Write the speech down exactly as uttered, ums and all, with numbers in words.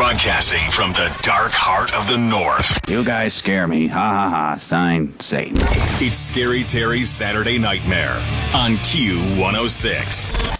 Broadcasting from the dark heart of the North. You guys scare me. Ha ha ha. Signed, Satan. It's Scary Terry's Saturday Nightmare on Q one oh six.